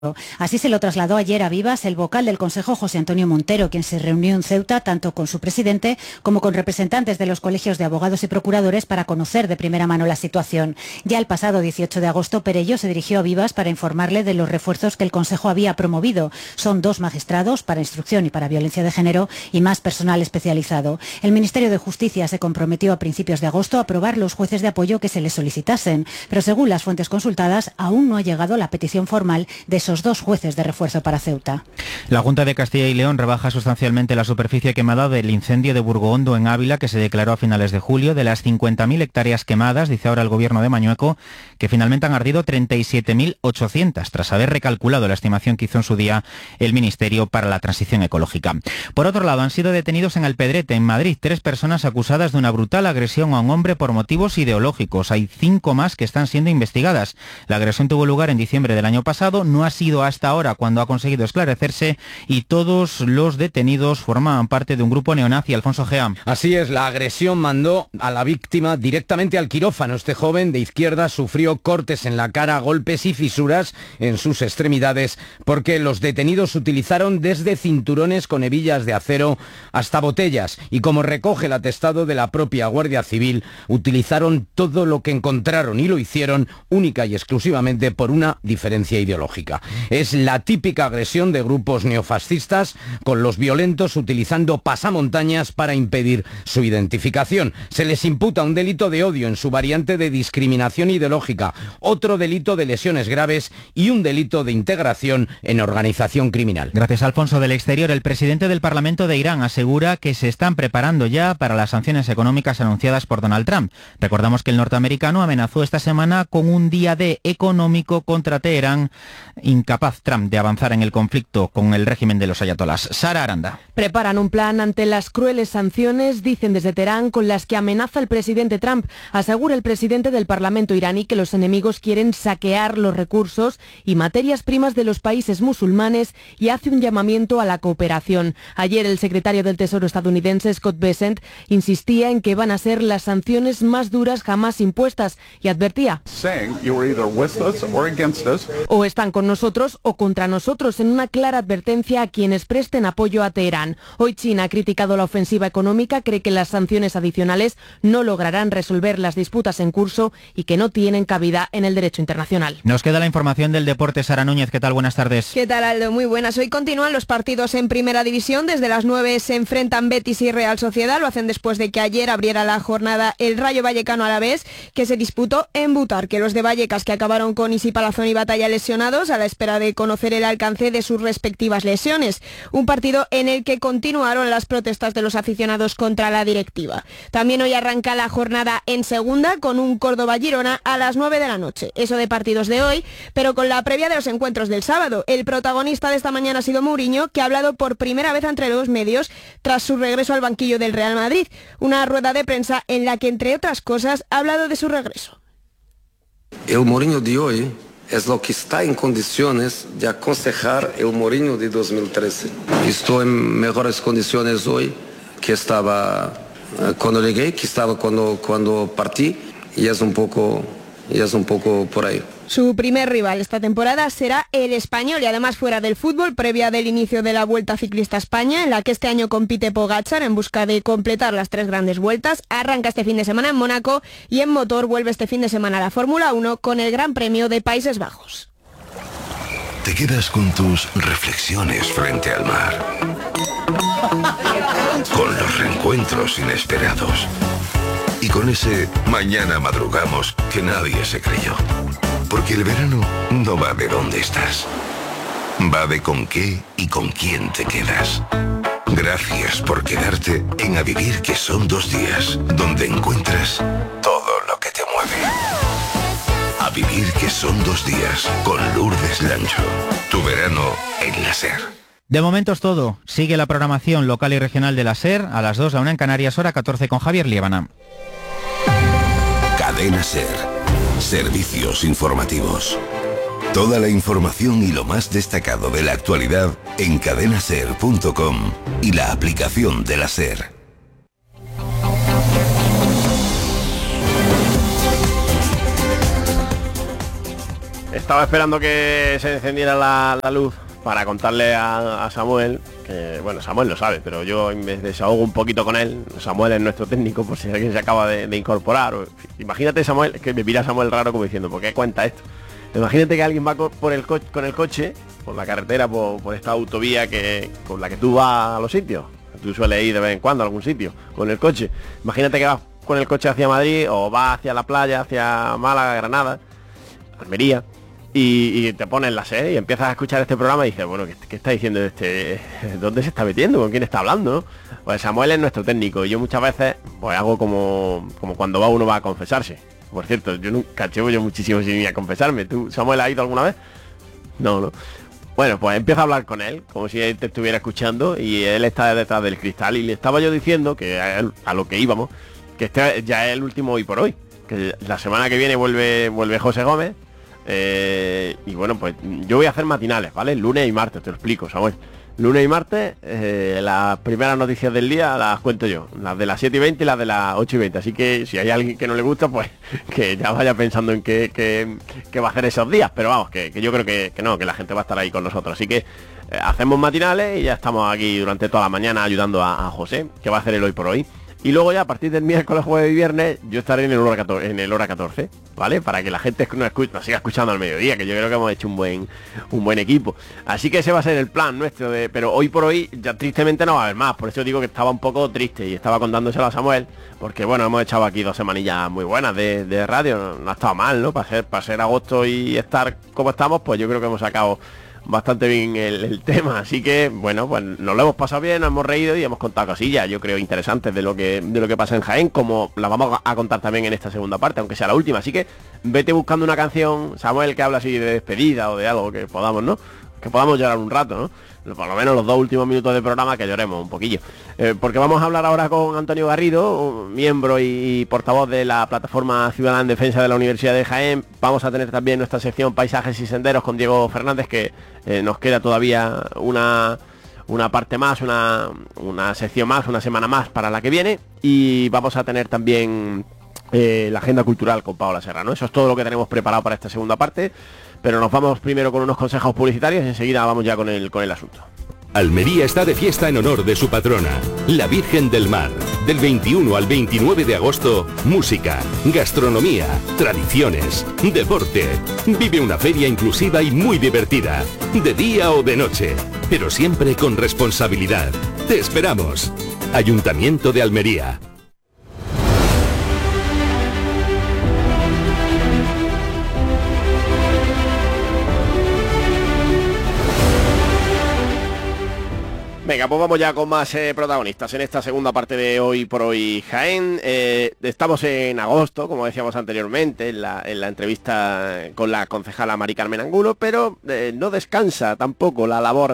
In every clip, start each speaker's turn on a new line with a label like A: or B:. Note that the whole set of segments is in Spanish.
A: Así se lo trasladó ayer a Vivas el vocal del Consejo, José Antonio Montero, quien se reunió en Ceuta tanto con su presidente como con representantes de los colegios de abogados y procuradores para conocer de primera mano la situación. Ya el pasado 18 de agosto, Perello se dirigió a Vivas para informarle de los refuerzos que el Consejo había promovido. Son 2 magistrados para instrucción y para violencia de género y más personal especializado. El Ministerio de Justicia se comprometió a principios de agosto a aprobar los jueces de apoyo que se les solicitasen, pero según las fuentes consultadas, aún no ha llegado la petición formal de esos 2 jueces de refuerzo para Ceuta.
B: La Junta de Castilla y León rebaja sustancialmente la superficie quemada del incendio de Burgohondo en Ávila, que se declaró a finales de julio. De las 50.000 hectáreas quemadas, dice ahora el gobierno de Mañueco, que finalmente han ardido 37.800, tras haber recalculado la estimación que hizo en su día el Ministerio para la Transición Ecológica. Por otro lado, han sido detenidos en Alpedrete, en Madrid, 3 personas acusadas de una brutal agresión a un hombre por motivos ideológicos. Hay 5 más que están siendo investigadas. La agresión tuvo lugar en diciembre del año pasado, no ha sido hasta ahora cuando ha conseguido esclarecerse, y todos los detenidos formaban parte de un grupo neonazi. Alfonso Gea.
C: Así es, la agresión mandó a la víctima directamente al quirófano. Este joven de izquierda sufrió cortes en la cara, golpes y fisuras en sus extremidades, porque los detenidos utilizaron desde cinturones con hebillas de acero hasta botellas, y como recoge el atestado de la propia Guardia Civil, utilizaron todo lo que encontraron y lo hicieron única y exclusivamente por una diferencia ideológica. Es la típica agresión de grupos neofascistas, con los violentos utilizando pasamontañas para impedir su identificación. Se les imputa un delito de odio en su variante de discriminación ideológica, otro delito de lesiones graves y un delito de integración en organización criminal.
B: Gracias, Alfonso. Del exterior, el presidente del Parlamento de Irán asegura que se están preparando ya para las sanciones económicas anunciadas por Donald Trump. Recordamos que el norteamericano amenazó esta semana con un día D económico contra Teherán, incapaz Trump de avanzar en el conflicto con el régimen de los ayatolás. Sara Aranda.
D: Preparan un plan ante las crueles sanciones, dicen desde Teherán, con las que amenaza el presidente Trump. Asegura el presidente del Parlamento iraní que los enemigos quieren saquear los recursos y materias primas de los países musulmanes, y hace un llamamiento a la cooperación. Ayer el secretario del Tesoro estadounidense, Scott Bessent, insistía en que van a ser las sanciones más duras jamás impuestas y advertía: o están con nosotros o contra nosotros, en una clara advertencia a quienes presten apoyo a Teherán. Hoy China ha criticado la ofensiva económica, cree que las sanciones adicionales no lograrán resolver las disputas en curso y que no tienen cabida en el derecho internacional.
B: Nos queda la información del deporte. Sara Núñez, ¿qué tal? Buenas tardes.
E: ¿Qué tal, Aldo? Muy buenas. Hoy continúan los partidos en Primera División. Desde las 9 se enfrentan Betis y Real Sociedad. Lo hacen después de que ayer abriera la jornada el Rayo Vallecano Alavés, que se disputó en Butarque. Los de Vallecas, que acabaron con Isi Palazón y Batalla lesionados, a la espera de conocer el alcance de sus respectivas lesiones. Un partido en el que continuaron las protestas de los aficionados contra la directiva. También hoy arranca la jornada en Segunda con un Córdoba-Girona a las 9 de la noche. Eso de partidos de hoy, pero con la previa de los encuentros del sábado. El protagonista de esta mañana ha sido Mourinho, que ha hablado por primera vez entre los medios tras su regreso al banquillo del Real Madrid. Una rueda de prensa en la que, entre otras cosas, ha hablado de su regreso.
F: El Mourinho de hoy es lo que está en condiciones de aconsejar el Mourinho de 2013. Estoy en mejores condiciones hoy que estaba cuando llegué, que estaba cuando partí, y es un poco por ahí.
E: Su primer rival esta temporada será el Español, y además fuera del fútbol, previa del inicio de la Vuelta Ciclista a España, en la que este año compite Pogačar en busca de completar las 3 grandes vueltas. Arranca este fin de semana en Mónaco, y en motor vuelve este fin de semana a la Fórmula 1 con el Gran Premio de Países Bajos.
G: Te quedas con tus reflexiones frente al mar, con los reencuentros inesperados y con ese mañana madrugamos que nadie se creyó. Porque el verano no va de dónde estás, va de con qué y con quién te quedas. Gracias por quedarte en A Vivir, que son 2 días, donde encuentras todo lo que te mueve. A Vivir, que son 2 días, con Lourdes Lancho. Tu verano en la SER.
B: De momento es todo. Sigue la programación local y regional de la SER a las 2, la 1 en Canarias, hora 14 con Javier Liébana.
G: Cadena SER. Servicios informativos. Toda la información y lo más destacado de la actualidad en cadenaser.com y la aplicación de la SER.
H: Estaba esperando que se encendiera la luz para contarle a Samuel, que bueno, Samuel lo sabe, pero yo me desahogo un poquito con él. Samuel es nuestro técnico, por si alguien se acaba de incorporar. Imagínate, Samuel, que me mira Samuel raro como diciendo, ¿por qué cuenta esto? Imagínate que alguien va con el coche, por la carretera, por esta autovía con la que tú vas a los sitios. Tú sueles ir de vez en cuando a algún sitio con el coche. Imagínate que vas con el coche hacia Madrid o vas hacia la playa, hacia Málaga, Granada, Almería, y te pones la serie y empiezas a escuchar este programa y dices, bueno, ¿qué está diciendo este? ¿Dónde se está metiendo? ¿Con quién está hablando? ¿No? Pues Samuel es nuestro técnico y yo muchas veces pues hago como cuando uno va a confesarse. Por cierto, yo nunca llevo muchísimo sin ir a confesarme. ¿Tú, Samuel, has ido alguna vez? No. Bueno, pues empiezo a hablar con él, como si él te estuviera escuchando, y él está detrás del cristal, y le estaba yo diciendo que a lo que íbamos, que este ya es el último hoy por hoy, que la semana que viene vuelve José Gómez, y bueno, pues yo voy a hacer matinales, ¿vale? Lunes y martes, te lo explico, Samuel. Lunes y martes, las primeras noticias del día las cuento yo, las de las 7:20 y las de las 8:20, así que si hay alguien que no le gusta, pues que ya vaya pensando en qué va a hacer esos días, pero vamos, que yo creo que no, que la gente va a estar ahí con nosotros, así que hacemos matinales y ya estamos aquí durante toda la mañana ayudando a José, que va a hacer el hoy por hoy. Y luego ya a partir del miércoles, jueves y viernes yo estaré en el hora 14, ¿vale? Para que la gente nos siga escuchando al mediodía, que yo creo que hemos hecho un buen equipo. Así que ese va a ser el plan nuestro, pero hoy por hoy ya tristemente no va a haber más. Por eso digo que estaba un poco triste y estaba contándoselo a Samuel, porque bueno, hemos echado aquí 2 semanillas muy buenas de radio, no ha estado mal, ¿no? Para ser agosto y estar como estamos, pues yo creo que hemos sacado bastante bien el tema, así que bueno, pues nos lo hemos pasado bien, nos hemos reído y hemos contado cosillas, yo creo, interesantes de lo que pasa en Jaén, como la vamos a contar también en esta segunda parte, aunque sea la última, así que vete buscando una canción, Samuel, que habla así de despedida o de algo que podamos, ¿no? Que podamos llorar un rato, ¿no? Por lo menos los 2 últimos minutos del programa que lloremos un poquillo, porque vamos a hablar ahora con Antonio Garrido, miembro y portavoz de la Plataforma Ciudadana en Defensa de la Universidad de Jaén. Vamos a tener también nuestra sección Paisajes y Senderos con Diego Fernández, que nos queda todavía una parte más, una sección más, una semana más para la que viene, y vamos a tener también la agenda cultural con Paola Serrano. Eso es todo lo que tenemos preparado para esta segunda parte, pero nos vamos primero con unos consejos publicitarios y enseguida vamos ya con el asunto.
I: Almería está de fiesta en honor de su patrona, la Virgen del Mar. Del 21 al 29 de agosto, música, gastronomía, tradiciones, deporte. Vive una feria inclusiva y muy divertida, de día o de noche, pero siempre con responsabilidad. Te esperamos. Ayuntamiento de Almería.
H: Venga, pues vamos ya con más protagonistas en esta segunda parte de Hoy por Hoy Jaén. Estamos en agosto, como decíamos anteriormente, en la entrevista con la concejala Mari Carmen Angulo, pero no descansa tampoco la labor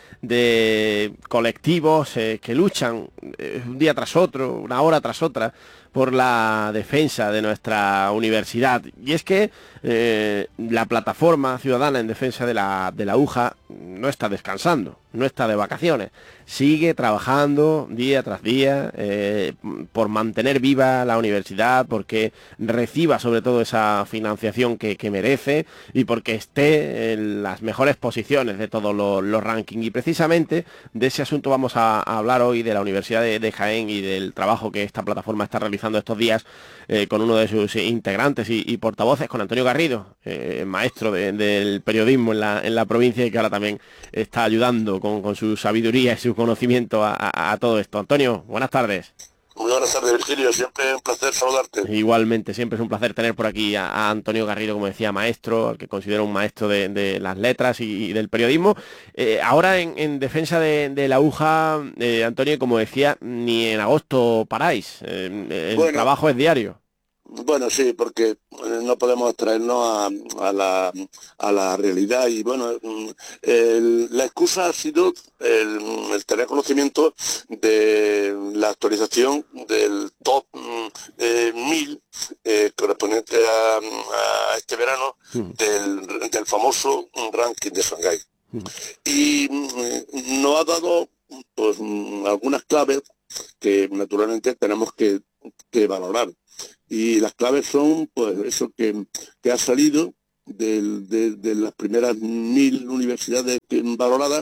H: de colectivos que luchan un día tras otro, una hora tras otra, por la defensa de nuestra universidad. Y es que la Plataforma Ciudadana en Defensa de la UJA no está descansando, no está de vacaciones, sigue trabajando día tras día por mantener viva la universidad, porque reciba sobre todo esa financiación que merece y porque esté en las mejores posiciones de todos los rankings. Y precisamente de ese asunto vamos a hablar hoy, de la Universidad de Jaén y del trabajo que esta plataforma está realizando estos días con uno de sus integrantes y portavoces, con Antonio Garrido, maestro del periodismo en la provincia, y que ahora también está ayudando con su sabiduría y su conocimiento a todo esto. Antonio, buenas tardes.
J: Muy buenas tardes, Virgilio, siempre un placer saludarte.
H: Igualmente, siempre es un placer tener por aquí a Antonio Garrido, como decía, maestro, al que considero un maestro de las letras y del periodismo. Ahora en defensa de la UJA, Antonio, como decía, ni en agosto paráis, el trabajo es diario.
J: Bueno, sí, porque no podemos traernos a la realidad, y bueno, la excusa ha sido el tener conocimiento de la actualización del top 1000 correspondiente a este verano del famoso ranking de Shanghái. Y nos ha dado pues algunas claves que naturalmente tenemos que valorar. Y las claves son, pues, eso que ha salido de las primeras 1000 universidades valoradas,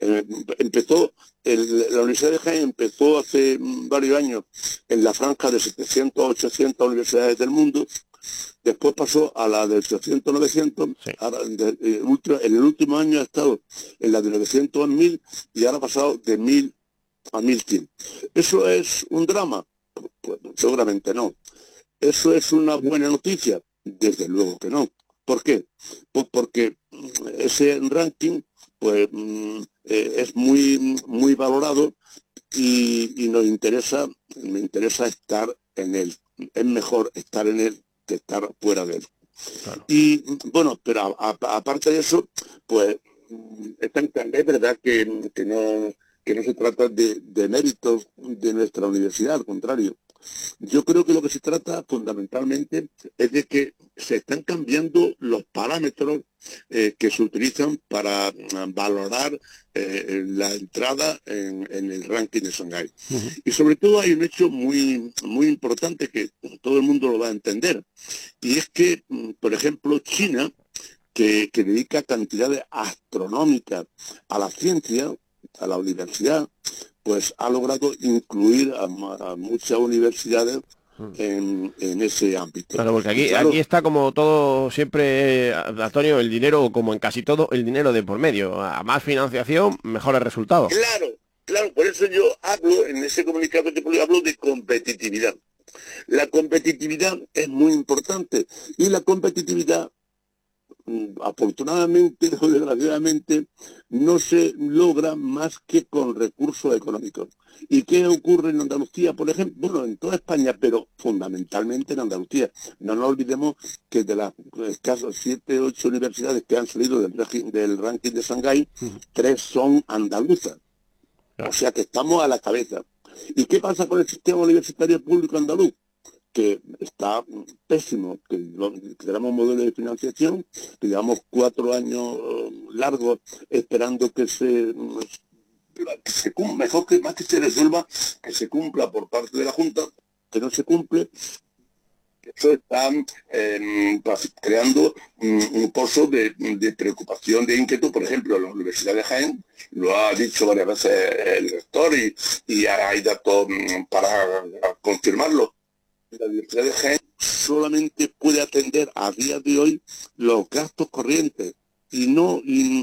J: la Universidad de Jaén empezó hace varios años en la franja de 700 a 800 universidades del mundo, después pasó a la de 800-900, sí. En el último año ha estado en la de 900 a 1000 y ahora ha pasado de 1000 a 1100. ¿Eso es un drama? Pues seguramente no. ¿Eso es una buena noticia? Desde luego que no. ¿Por qué? Pues porque ese ranking pues es muy valorado y me interesa estar en él. Es mejor estar en él que estar fuera de él. Claro. Y bueno, pero aparte de eso, pues es verdad que no se trata de méritos de nuestra universidad, al contrario. Yo creo que lo que se trata fundamentalmente es de que se están cambiando los parámetros que se utilizan para valorar la entrada en el ranking de Shanghái. Uh-huh. Y sobre todo hay un hecho muy importante que todo el mundo lo va a entender, y es que, por ejemplo, China, que dedica cantidades astronómicas a la ciencia, a la universidad, pues ha logrado incluir a muchas universidades en ese ámbito.
H: Claro, porque aquí está como todo siempre, Antonio, el dinero, como en casi todo, el dinero de por medio. A más financiación, mejores resultados.
J: Claro, por eso yo hablo, en ese comunicado que hablo de competitividad. La competitividad es muy importante y la competitividad, afortunadamente o desgraciadamente, no se logra más que con recursos económicos. ¿Y qué ocurre en Andalucía, por ejemplo? Bueno, en toda España, pero fundamentalmente en Andalucía. No nos olvidemos que de las escasas 7 o 8 universidades que han salido del ranking de Shanghái, 3 son andaluzas. O sea que estamos a la cabeza. ¿Y qué pasa con el sistema universitario público andaluz? Que está pésimo, que tenemos un modelo de financiación, que llevamos 4 años largos esperando que se cumpla, mejor que más que se resuelva, que se cumpla por parte de la Junta, que no se cumple. Eso está creando un pozo de preocupación, de inquietud. Por ejemplo, la Universidad de Jaén, lo ha dicho varias veces el rector y hay datos para confirmarlo. La Universidad de Jaén solamente puede atender a día de hoy los gastos corrientes y no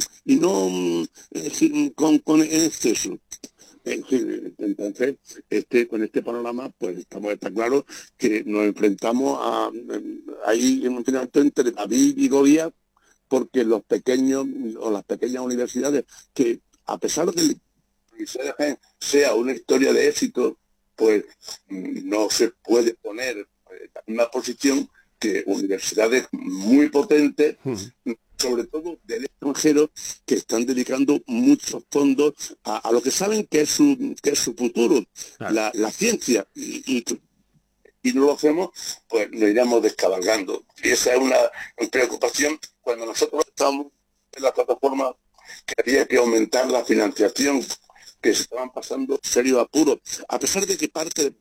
J: con exceso. Entonces, con este panorama, pues está claro que nos enfrentamos hay un enfrentamiento entre David y Goliat, porque los pequeños o las pequeñas universidades, que a pesar de que la Universidad de Jaén sea una historia de éxito, pues no se puede poner en la misma posición que universidades muy potentes, sobre todo del extranjero, que están dedicando muchos fondos a lo que saben que es su futuro, claro. la ciencia, y no lo hacemos, pues nos iremos descabalgando. Y esa es una preocupación cuando nosotros estamos en la plataforma, que había que aumentar la financiación, que se estaban pasando serios apuros, a pesar de que parte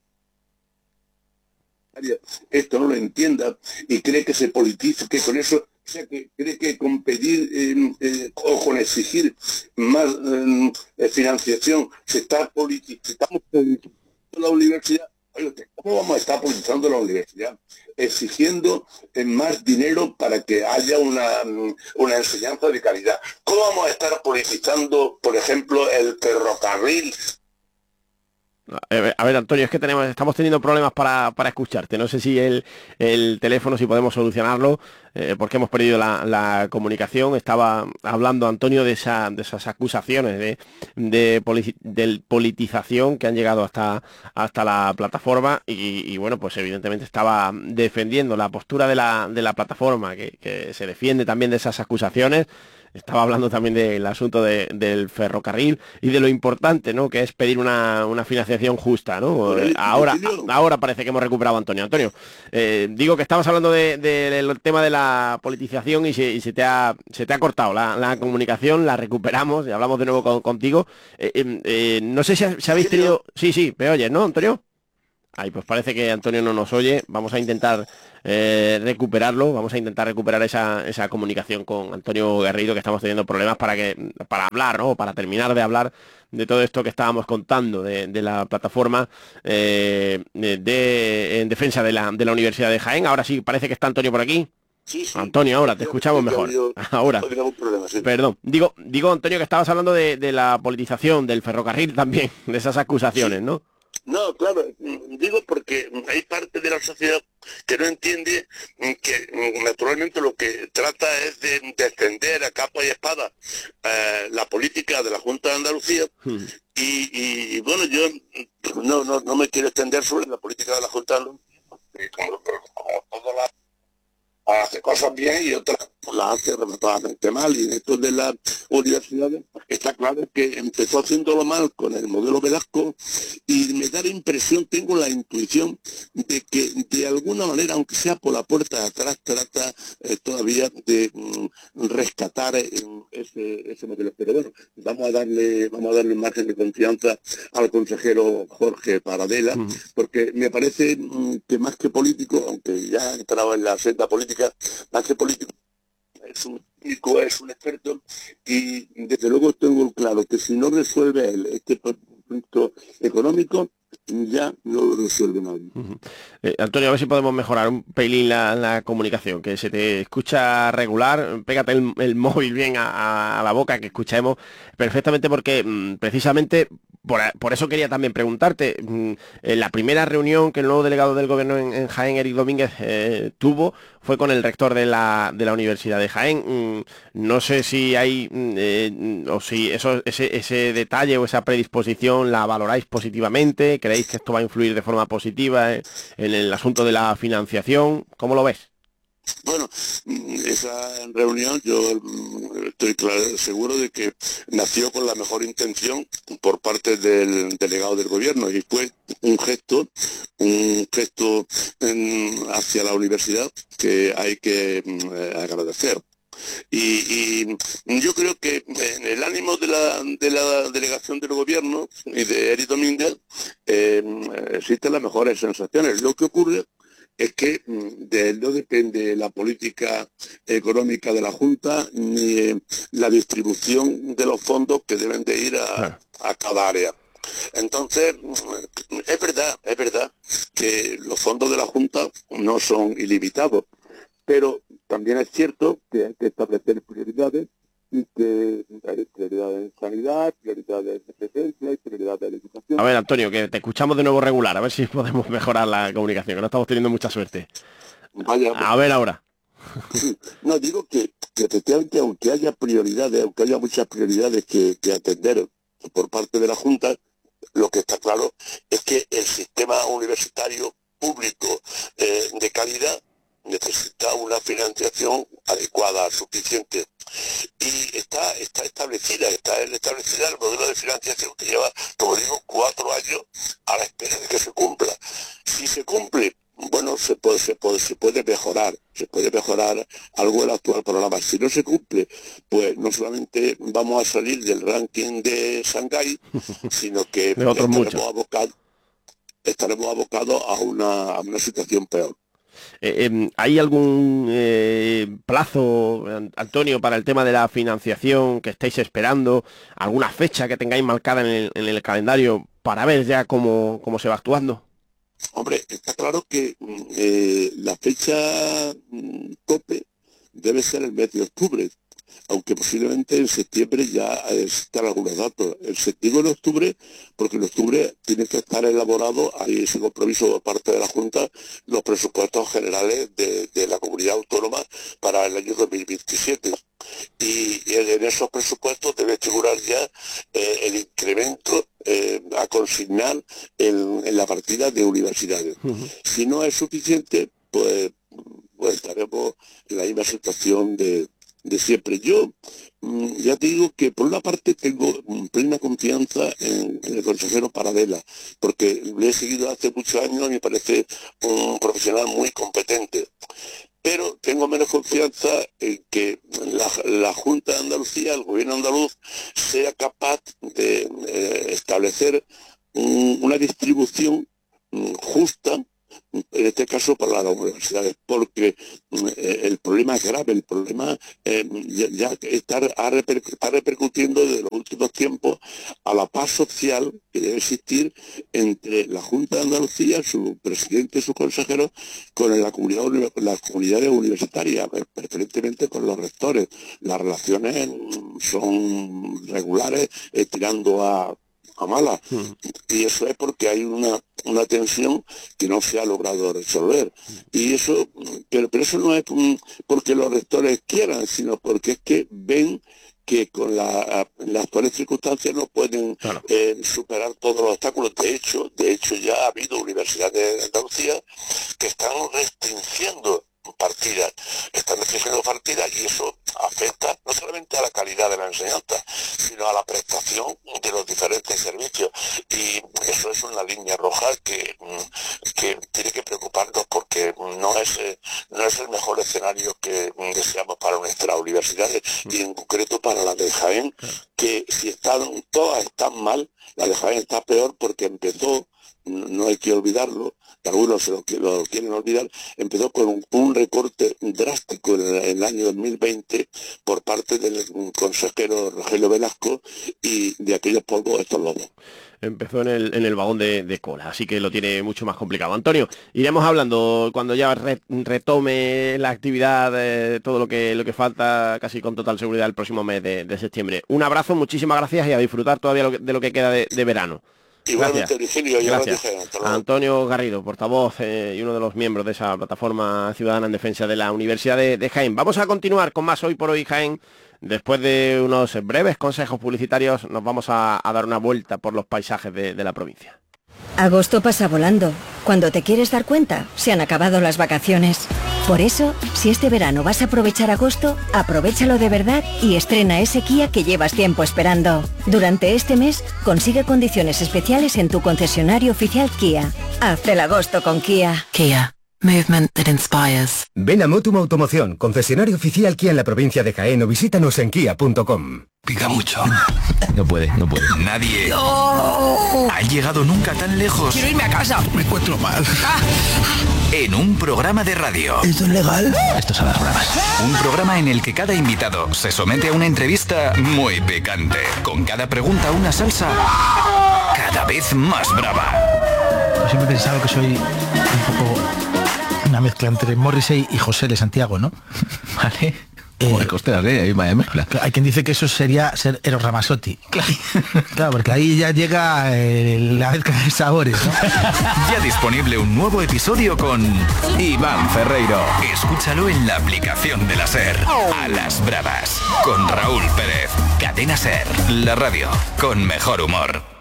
J: de esto no lo entienda y cree que se politiza, que con eso, o sea, que cree que competir o con exigir más financiación estamos politizando la universidad. ¿Cómo vamos a estar politizando la universidad? Exigiendo más dinero para que haya una enseñanza de calidad. ¿Cómo vamos a estar politizando, por ejemplo, el ferrocarril?
H: A ver, Antonio, es que estamos teniendo problemas para escucharte. No sé si el teléfono, si podemos solucionarlo, porque hemos perdido la comunicación. Estaba hablando Antonio de esas acusaciones de politización que han llegado hasta la plataforma y bueno, pues evidentemente estaba defendiendo la postura de la plataforma, que se defiende también de esas acusaciones. Estaba hablando también del asunto del ferrocarril y de lo importante, ¿no?, que es pedir una financiación justa, ¿no? Ahora parece que hemos recuperado a Antonio. Antonio, digo que estabas hablando del tema de la politización y se te ha cortado la comunicación, la recuperamos y hablamos de nuevo contigo. No sé si habéis tenido... Sí, me oyes, ¿no, Antonio? Ay, pues parece que Antonio no nos oye. Vamos a intentar recuperarlo, vamos a intentar recuperar esa comunicación con Antonio Garrido, que estamos teniendo problemas para hablar, ¿no? Para terminar de hablar de todo esto que estábamos contando de la plataforma en defensa de la Universidad de Jaén. Ahora sí, parece que está Antonio por aquí.
J: Sí.
H: Antonio, ahora te escuchamos mejor. Ahora. Perdón. Digo, Antonio, que estabas hablando de la politización del ferrocarril también, de esas acusaciones, ¿no?
J: No, claro, digo porque hay parte de la sociedad que no entiende que naturalmente lo que trata es de defender a capa y espada la política de la Junta de Andalucía y bueno, yo no me quiero extender sobre la política de la Junta de Andalucía, porque como todas las hace cosas bien y otras las hace rematadamente mal, y en esto de las universidades está claro que empezó haciéndolo mal con el modelo Velasco y me da la impresión, tengo la intuición de que de alguna manera, aunque sea por la puerta de atrás, trata todavía de rescatar ese modelo. Pero bueno, vamos a darle un margen de confianza al consejero Jorge Paradela, porque me parece que más que político, aunque ya ha entrado en la senda política, más que político, es un técnico, es un experto, y desde luego tengo claro que si no resuelve él este conflicto económico, ya no lo resuelve nadie.
H: Antonio, a ver si podemos mejorar un pelín la comunicación, que se te escucha regular. Pégate el móvil bien a la boca, que escuchemos perfectamente, porque precisamente por eso quería también preguntarte, en la primera reunión que el nuevo delegado del gobierno en Jaén, Eric Domínguez, tuvo, fue con el rector de la Universidad de Jaén. No sé si hay, o si ese detalle o esa predisposición la valoráis positivamente. ¿Creéis que esto va a influir de forma positiva en el asunto de la financiación? ¿Cómo lo ves?
J: Bueno, esa reunión yo estoy seguro de que nació con la mejor intención por parte del delegado del gobierno, y fue un gesto hacia la universidad que hay que agradecer. Y yo creo que en el ánimo de la delegación del gobierno y de Eric Domínguez existen las mejores sensaciones. Lo que ocurre es que no depende la política económica de la Junta ni la distribución de los fondos que deben de ir a cada área. Entonces, es verdad que los fondos de la Junta no son ilimitados, pero también es cierto que hay que establecer prioridades, y que hay prioridades en sanidad, prioridades de presencia y prioridades de la educación.
H: A ver, Antonio, que te escuchamos de nuevo regular, a ver si podemos mejorar la comunicación, que no estamos teniendo mucha suerte.
J: Vaya,
H: a ver ahora.
J: No, digo que efectivamente, aunque haya prioridades, aunque haya muchas prioridades que atender por parte de la Junta, lo que está claro es que el sistema universitario público de calidad necesita una financiación adecuada, suficiente. Y está establecida el modelo de financiación que lleva, como digo, 4 años a la espera de que se cumpla. Si se cumple, bueno, se puede mejorar algo el actual programa. Si no se cumple, pues no solamente vamos a salir del ranking de Shanghái, sino que estaremos abocados a una situación peor.
H: ¿Hay algún plazo, Antonio, para el tema de la financiación que estáis esperando? ¿Alguna fecha que tengáis marcada en el calendario para ver ya cómo se va actuando?
J: Hombre, está claro que la fecha tope debe ser el mes de octubre, aunque posiblemente en septiembre ya existan algunos datos. En septiembre y en octubre, porque en octubre tiene que estar elaborado, hay ese compromiso por parte de la Junta, los presupuestos generales de la comunidad autónoma para el año 2027. Y en esos presupuestos debe figurar ya el incremento a consignar en la partida de universidades. Si no es suficiente, pues estaremos en la misma situación de siempre. Yo ya te digo que por una parte tengo plena confianza en el consejero Paradela, porque le he seguido hace muchos años y me parece un profesional muy competente. Pero tengo menos confianza en que la Junta de Andalucía, el gobierno andaluz, sea capaz de establecer una distribución justa, en este caso para las universidades, porque el problema es grave, el problema ya está repercutiendo desde los últimos tiempos a la paz social que debe existir entre la Junta de Andalucía, su presidente y sus consejeros, con las comunidades universitarias, preferentemente con los rectores. Las relaciones son regulares, tirando a mala, y eso es porque hay una tensión que no se ha logrado resolver, y eso, pero eso no es porque los rectores quieran, sino porque es que ven que con las actuales circunstancias no pueden superar todos los obstáculos. De hecho ya ha habido universidades de Andalucía que están restringiendo partidas, y eso afecta no solamente a la calidad de la enseñanza, sino a la prestación de los diferentes servicios, y eso es una línea roja que tiene que preocuparnos, porque no es el mejor escenario que deseamos para nuestras universidades, y en concreto para la de Jaén, que si todas están mal, la de Jaén está peor porque empezó, no hay que olvidarlo, algunos lo quieren olvidar, empezó con un recorte drástico en el año 2020 por parte del consejero Rogelio Velasco, y de aquellos polvos estos lodos.
H: Empezó en el vagón de cola, así que lo tiene mucho más complicado. Antonio, iremos hablando cuando ya retome la actividad, todo lo que falta, casi con total seguridad, el próximo mes de septiembre. Un abrazo, muchísimas gracias, y a disfrutar todavía de lo que queda de verano.
J: Igualmente, Virgilio,
H: gracias. Antonio Garrido, portavoz y uno de los miembros de esa plataforma ciudadana en defensa de la Universidad de Jaén. Vamos a continuar con más Hoy por Hoy Jaén. Después de unos breves consejos publicitarios, nos vamos a dar una vuelta por los paisajes de la provincia.
K: Agosto pasa volando. Cuando te quieres dar cuenta, se han acabado las vacaciones. Por eso, si este verano vas a aprovechar agosto, aprovéchalo de verdad y estrena ese Kia que llevas tiempo esperando. Durante este mes, consigue condiciones especiales en tu concesionario oficial Kia. Haz el agosto con Kia.
L: Kia. Movement that inspires.
M: Ven a Motum Automoción, concesionario oficial Kia en la provincia de Jaén, o visítanos en kia.com.
N: Pica mucho. No puede. Nadie ha llegado nunca tan lejos.
O: Quiero irme a casa.
N: Me encuentro mal. En un programa de radio.
O: ¿Esto es legal?
N: Esto son las bromas. Un programa en el que cada invitado se somete a una entrevista muy picante, con cada pregunta una salsa cada vez más brava.
O: Yo siempre he pensado que soy un poco una mezcla entre Morrissey y José de Santiago, ¿no?
N: Vale. Costeras, ahí vaya mezcla.
O: Hay quien dice que eso sería ser Eros Ramazzotti. Claro, porque ahí ya llega la mezcla de sabores, ¿no?
N: Ya disponible un nuevo episodio con Iván Ferreiro. Escúchalo en la aplicación de la SER. A las bravas, con Raúl Pérez. Cadena SER, la radio con mejor humor.